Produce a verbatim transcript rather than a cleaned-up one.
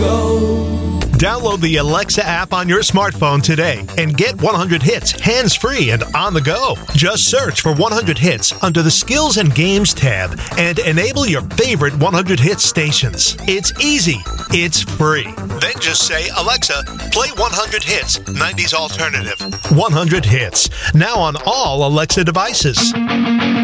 go. Download the Alexa app on your smartphone today and get one hundred hits hands-free and on the go. Just search for one hundred hits under the Skills and Games tab and enable your favorite one hundred hits stations. It's easy. It's free. Then just say, Alexa, play one hundred hits, nineties alternative. one hundred hits. Now on all Alexa devices.